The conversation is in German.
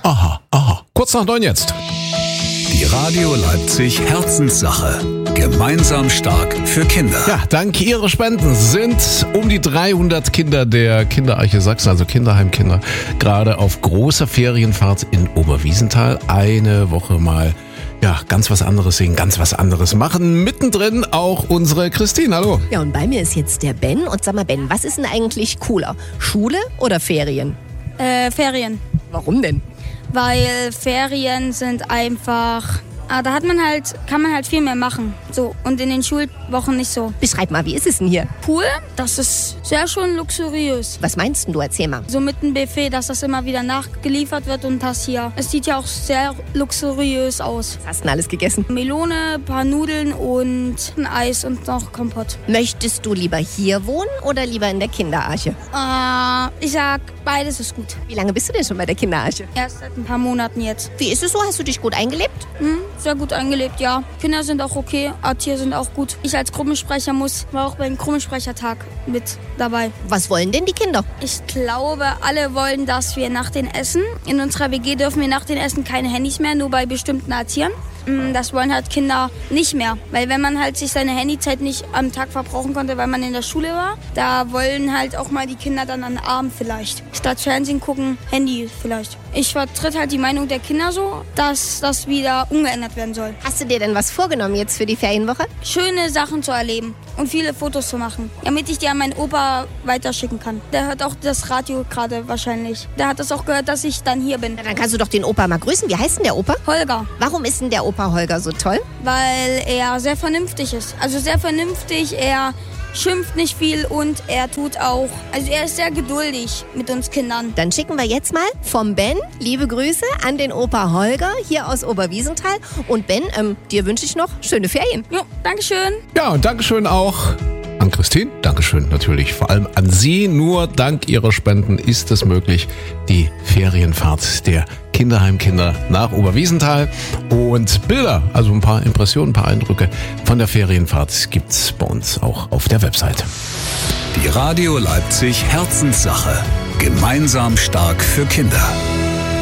Aha. Kurz nach 9 jetzt. Die Radio Leipzig Herzenssache. Gemeinsam stark für Kinder. Ja, dank Ihrer Spenden sind um die 300 Kinder der Kinderarche Sachsen, also Kinderheimkinder, gerade auf großer Ferienfahrt in Oberwiesenthal. Eine Woche mal ganz was anderes sehen, ganz was anderes machen. Mittendrin auch unsere Christine. Hallo. Ja, und bei mir ist jetzt der Ben. Und sag mal, Ben, was ist denn eigentlich cooler? Schule oder Ferien? Ferien. Warum denn? Weil Ferien sind einfach... da kann man halt viel mehr machen. So, und in den Schulwochen nicht so. Beschreib mal, wie ist es denn hier? Pool, das ist sehr schön luxuriös. Was meinst denn du? Erzähl mal. So mit einem Buffet, dass das immer wieder nachgeliefert wird und das hier. Es sieht ja auch sehr luxuriös aus. Was hast du denn alles gegessen? Melone, ein paar Nudeln und ein Eis und noch Kompott. Möchtest du lieber hier wohnen oder lieber in der Kinderarche? Ich sag, beides ist gut. Wie lange bist du denn schon bei der Kinderarche? Erst seit ein paar Monaten jetzt. Wie ist es so? Hast du dich gut eingelebt? Sehr gut eingelebt, ja. Kinder sind auch okay, Erzieher sind auch gut. Ich als Gruppensprecher war auch beim Gruppensprechertag mit dabei. Was wollen denn die Kinder? Ich glaube, alle wollen, dass wir nach den Essen, in unserer WG dürfen wir nach den Essen keine Handys mehr, nur bei bestimmten Erziehern. Das wollen halt Kinder nicht mehr, weil wenn man halt sich seine Handyzeit nicht am Tag verbrauchen konnte, weil man in der Schule war, da wollen halt auch mal die Kinder dann an den Abend vielleicht. Statt Fernsehen gucken, Handy vielleicht. Ich vertrete halt die Meinung der Kinder so, dass das wieder umgeändert werden soll. Hast du dir denn was vorgenommen jetzt für die Ferienwoche? Schöne Sachen zu erleben und viele Fotos zu machen, damit ich die an meinen Opa weiterschicken kann. Der hört auch das Radio gerade wahrscheinlich. Der hat das auch gehört, dass ich dann hier bin. Na, dann kannst du doch den Opa mal grüßen. Wie heißt denn der Opa? Holger. Warum ist denn der Opa Holger so toll? Weil er sehr vernünftig ist. Also sehr vernünftig, er schimpft nicht viel und er er ist sehr geduldig mit uns Kindern. Dann schicken wir jetzt mal vom Ben liebe Grüße an den Opa Holger hier aus Oberwiesenthal. Und Ben, dir wünsche ich noch schöne Ferien. Jo, Dankeschön. Ja, und Dankeschön auch an Christine. Dankeschön natürlich vor allem an Sie. Nur dank Ihrer Spenden ist es möglich, die Ferienfahrt der Kinderheimkinder nach Oberwiesenthal. Und Bilder, also ein paar Impressionen, ein paar Eindrücke von der Ferienfahrt gibt's bei uns auch auf der Website. Die Radio Leipzig Herzenssache. Gemeinsam stark für Kinder.